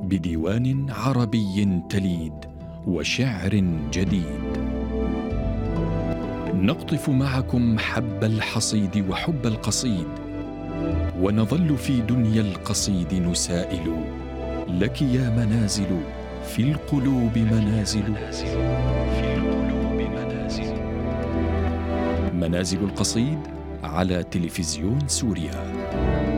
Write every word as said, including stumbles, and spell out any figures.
بديوان عربي تليد وشعر جديد. نقطف معكم حب الحصيد وحب القصيد، ونظل في دنيا القصيد نسائل. لك يا منازل في القلوب منازل، في القلوب منازل. منازل القصيد على تلفزيون سوريا.